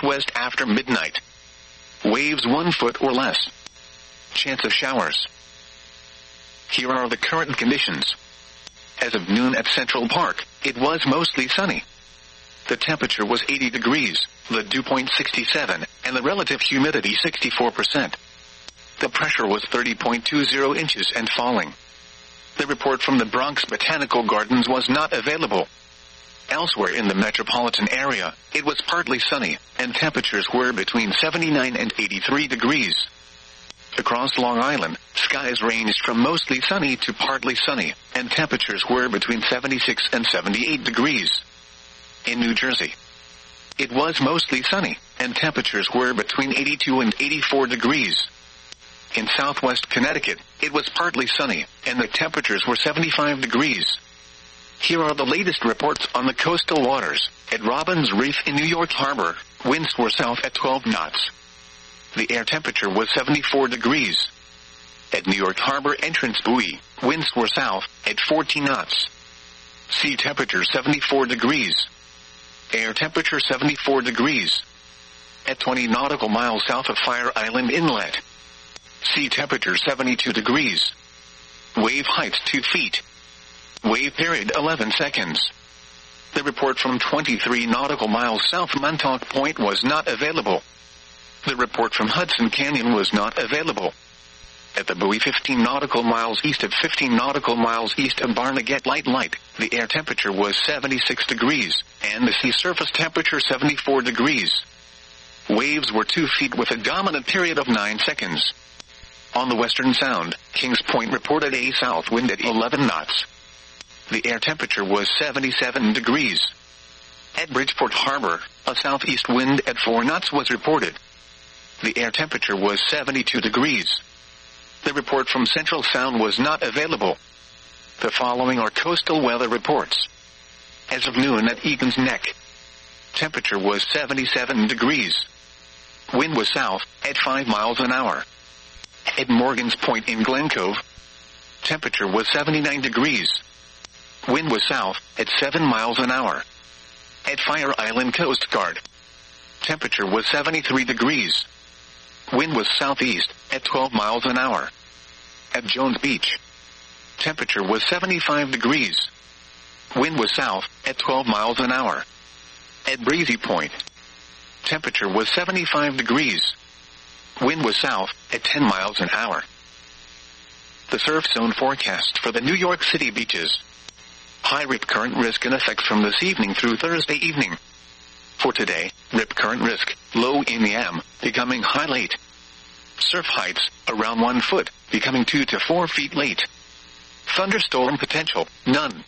southwest after midnight. Waves 1 foot or less. Chance of showers. Here are the current conditions. As of noon at Central Park, it was mostly sunny. The temperature was 80 degrees, the dew point 67, and the relative humidity 64%. The pressure was 30.20 inches and falling. The report from the Bronx Botanical Gardens was not available. Elsewhere in the metropolitan area, it was partly sunny, and temperatures were between 79 and 83 degrees. Across Long Island, skies ranged from mostly sunny to partly sunny, and temperatures were between 76 and 78 degrees. In New Jersey, it was mostly sunny, and temperatures were between 82 and 84 degrees. In southwest Connecticut, it was partly sunny, and the temperatures were 75 degrees. Here are the latest reports on the coastal waters. At Robbins Reef in New York Harbor, winds were south at 12 knots. The air temperature was 74 degrees. At New York Harbor Entrance Buoy, winds were south at 14 knots. Sea temperature 74 degrees. Air temperature 74 degrees. At 20 nautical miles south of Fire Island Inlet. Sea temperature 72 degrees. Wave height 2 feet. Wave period 11 seconds. The report from 23 nautical miles south Montauk Point was not available. The report from Hudson Canyon was not available. At the buoy 15 nautical miles east of Barnegat Light, the air temperature was 76 degrees, and the sea surface temperature 74 degrees. Waves were 2 feet with a dominant period of 9 seconds. On the Western Sound, Kings Point reported a south wind at 11 knots. The air temperature was 77 degrees. At Bridgeport Harbor, a southeast wind at 4 knots was reported. The air temperature was 72 degrees. The report from Central Sound was not available. The following are coastal weather reports. As of noon at Egan's Neck, temperature was 77 degrees. Wind was south at 5 miles an hour. At Morgan's Point in Glen Cove, temperature was 79 degrees. Wind was south at 7 miles an hour. At Fire Island Coast Guard, temperature was 73 degrees. Wind was southeast at 12 miles an hour. At Jones Beach, temperature was 75 degrees. Wind was south at 12 miles an hour. At Breezy Point, temperature was 75 degrees. Wind was south at 10 miles an hour. The surf zone forecast for the New York City beaches. High rip current risk in effect from this evening through Thursday evening. For today, rip current risk, low in the AM, becoming high late. Surf heights, around 1 foot, becoming 2 to 4 feet late. Thunderstorm potential, none.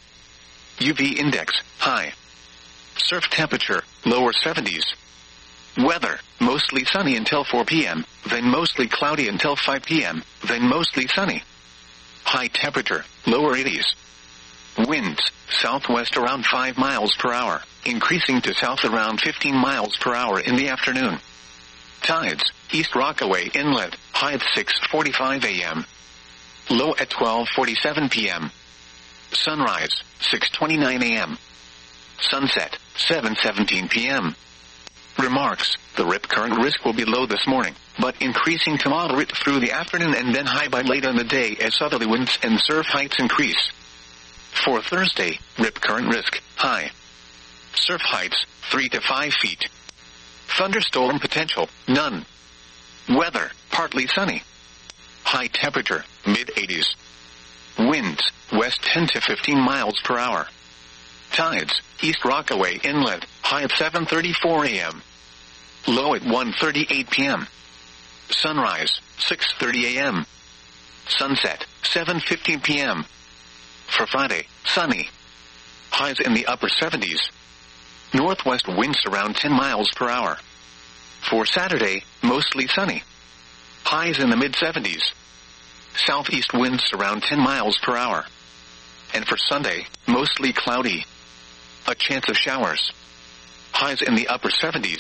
UV index, high. Surf temperature, lower 70s. Weather, mostly sunny until 4 p.m., then mostly cloudy until 5 p.m., then mostly sunny. High temperature, lower 80s. Winds, southwest around 5 miles per hour, increasing to south around 15 miles per hour in the afternoon. Tides, East Rockaway Inlet, high at 6:45 a.m. Low at 12:47 p.m. Sunrise, 6:29 a.m. Sunset, 7:17 p.m. Remarks, the rip current risk will be low this morning, but increasing to moderate through the afternoon and then high by late in the day as southerly winds and surf heights increase. For Thursday, rip current risk, high. Surf heights, 3 to 5 feet. Thunderstorm potential, none. Weather, partly sunny. High temperature, mid-80s. Winds, west 10 to 15 miles per hour. Tides, East Rockaway Inlet, high at 7:34 a.m. Low at 1:38 p.m. Sunrise, 6:30 a.m. Sunset, 7:15 p.m. For Friday, sunny. Highs in the upper 70s. Northwest winds around 10 miles per hour. For Saturday, mostly sunny. Highs in the mid-70s. Southeast winds around 10 miles per hour. And for Sunday, mostly cloudy. A chance of showers. Highs in the upper 70s.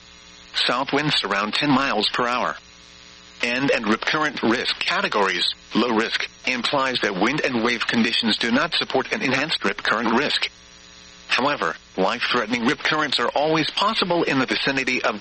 South winds around 10 miles per hour. And rip current risk categories. Low risk implies that wind and wave conditions do not support an enhanced rip current risk. However, life-threatening rip currents are always possible in the vicinity of